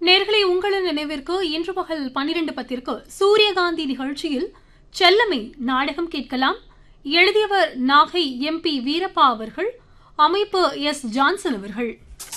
நேர்களை உங்களின் நினைவிற்கு இன்று பகல் 12:10 சூரியகாந்தி நிகழ்ச்சியில் செல்லமே நாடகம் கேட்கலாம். எழுதியவர் நாகை MP வீரப்பா அவர்கள், அமைப்பு S ஜான்சன் அவர்கள்.